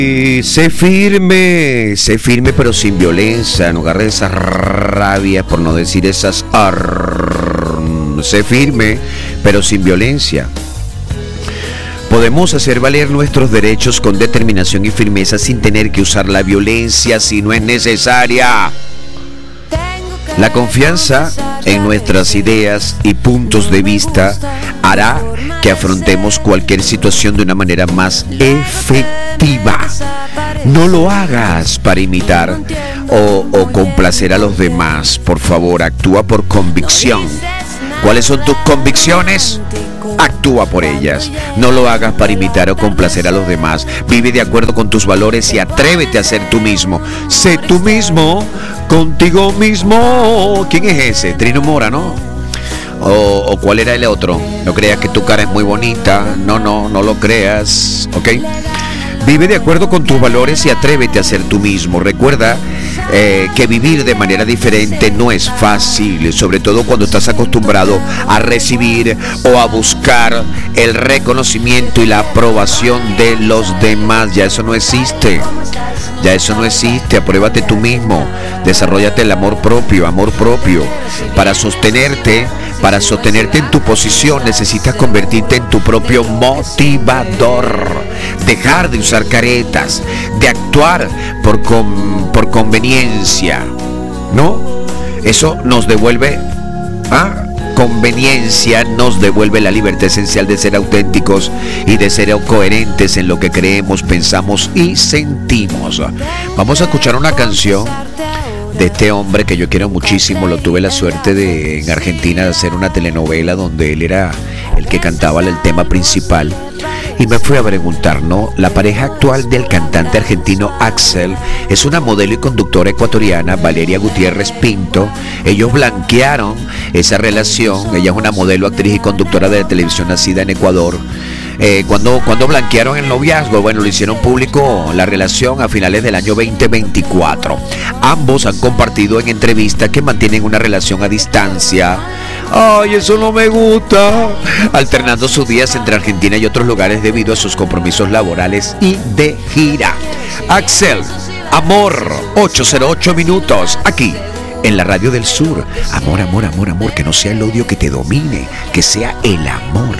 Y sé firme pero sin violencia, no agarres esas rabias, por no decir esas sé firme pero sin violencia. Podemos hacer valer nuestros derechos con determinación y firmeza sin tener que usar la violencia si no es necesaria. La confianza en nuestras ideas y puntos de vista hará que afrontemos cualquier situación de una manera más efectiva. No lo hagas para imitar o complacer a los demás. Por favor, actúa por convicción. ¿Cuáles son tus convicciones? Actúa por ellas. No lo hagas para imitar o complacer a los demás. Vive de acuerdo con tus valores y atrévete a ser tú mismo. Sé tú mismo, contigo mismo. ¿Quién es ese? Trino Mora, ¿no? O ¿cuál era el otro? No creas que tu cara es muy bonita. No lo creas. ¿Ok? Vive de acuerdo con tus valores y atrévete a ser tú mismo. Recuerda que vivir de manera diferente no es fácil, sobre todo cuando estás acostumbrado a recibir o a buscar el reconocimiento y la aprobación de los demás. Ya eso no existe. Apruébate tú mismo. Desarróllate el amor propio. Para sostenerte en tu posición necesitas convertirte en tu propio motivador. Dejar de usar caretas, de actuar por conveniencia, ¿no? Eso nos devuelve conveniencia, nos devuelve la libertad esencial de ser auténticos y de ser coherentes en lo que creemos, pensamos y sentimos. Vamos a escuchar una canción de este hombre que yo quiero muchísimo. Lo tuve la suerte de en Argentina de hacer una telenovela donde él era el que cantaba el tema principal. Y me fui a preguntar, ¿no? La pareja actual del cantante argentino Axel es una modelo y conductora ecuatoriana, Valeria Gutiérrez Pinto. Ellos blanquearon esa relación. Ella es una modelo, actriz y conductora de televisión nacida en Ecuador. Cuando blanquearon el noviazgo, bueno, lo hicieron público la relación a finales del año 2024. Ambos han compartido en entrevistas que mantienen una relación a distancia. ¡Ay, eso no me gusta! Alternando sus días entre Argentina y otros lugares debido a sus compromisos laborales y de gira. Axel, amor, 808 minutos, aquí en la Radio del Sur. Amor, que no sea el odio que te domine, que sea el amor